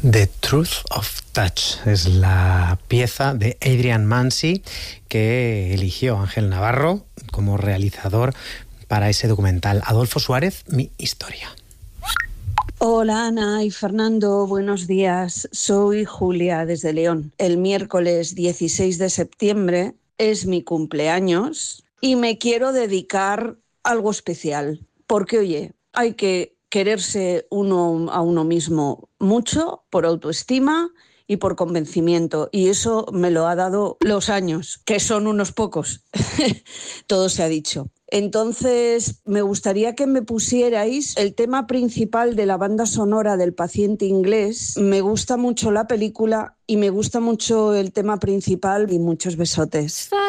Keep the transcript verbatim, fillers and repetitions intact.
The Truth of Touch es la pieza de Adrian Mancy que eligió Ángel Navarro como realizador para ese documental. Adolfo Suárez, mi historia. Hola Ana y Fernando, buenos días. Soy Julia desde León. El miércoles dieciséis de septiembre es mi cumpleaños y me quiero dedicar a algo especial. Porque, oye, hay que quererse uno a uno mismo mucho por autoestima y por convencimiento. Y eso me lo ha dado los años, que son unos pocos. Todo se ha dicho. Entonces, me gustaría que me pusierais el tema principal de la banda sonora del Paciente Inglés. Me gusta mucho la película y me gusta mucho el tema principal y muchos besotes.